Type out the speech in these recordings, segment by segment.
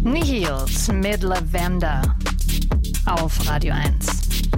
Nihils mit Lavender auf Radio 1.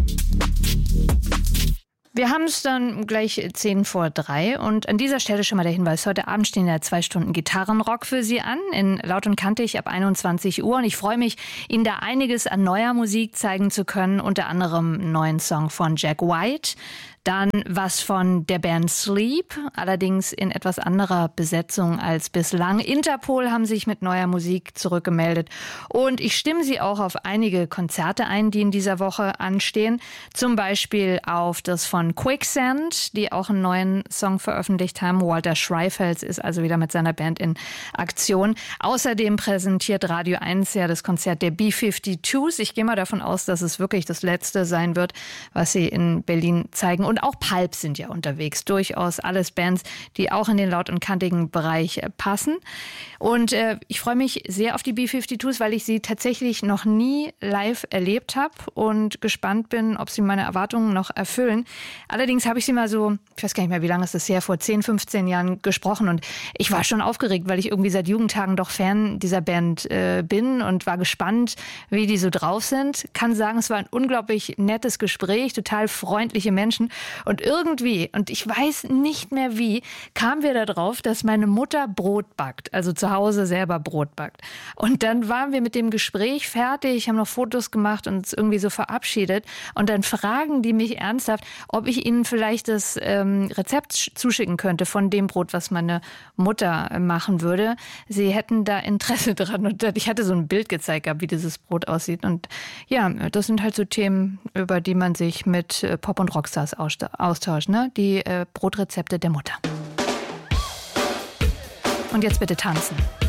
Wir haben es dann gleich 2:10 und an dieser Stelle schon mal der Hinweis, heute Abend stehen ja 2 Stunden Gitarrenrock für Sie an, in Laut und Kantig ab 21 Uhr. Und ich freue mich, Ihnen da einiges an neuer Musik zeigen zu können, unter anderem einen neuen Song von Jack White. Dann was von der Band Sleep, allerdings in etwas anderer Besetzung als bislang. Interpol haben sich mit neuer Musik zurückgemeldet. Und ich stimme Sie auch auf einige Konzerte ein, die in dieser Woche anstehen. Zum Beispiel auf das von Quicksand, die auch einen neuen Song veröffentlicht haben. Walter Schreifels ist also wieder mit seiner Band in Aktion. Außerdem präsentiert Radio 1 ja das Konzert der B-52s. Ich gehe mal davon aus, dass es wirklich das letzte sein wird, was sie in Berlin zeigen. Und auch Pulp sind ja unterwegs. Durchaus alles Bands, die auch in den laut- und kantigen Bereich passen. Und ich freue mich sehr auf die B-52s, weil ich sie tatsächlich noch nie live erlebt habe und gespannt bin, ob sie meine Erwartungen noch erfüllen. Allerdings habe ich sie mal so, ich weiß gar nicht mehr, wie lange ist das her, vor 10, 15 Jahren gesprochen. Und ich war schon aufgeregt, weil ich irgendwie seit Jugendtagen doch Fan dieser Band bin und war gespannt, wie die so drauf sind. Kann sagen, es war ein unglaublich nettes Gespräch, total freundliche Menschen. Und irgendwie, und ich weiß nicht mehr wie, kamen wir da drauf, dass meine Mutter Brot backt, also zu Hause selber Brot backt. Und dann waren wir mit dem Gespräch fertig, haben noch Fotos gemacht und uns irgendwie so verabschiedet. Und dann fragen die mich ernsthaft, ob ich ihnen vielleicht das Rezept zuschicken könnte von dem Brot, was meine Mutter machen würde. Sie hätten da Interesse dran. Und ich hatte so ein Bild gezeigt gehabt, wie dieses Brot aussieht. Und ja, das sind halt so Themen, über die man sich mit Pop- und Rockstars austauscht, ne? Die Brotrezepte der Mutter. Und jetzt bitte tanzen.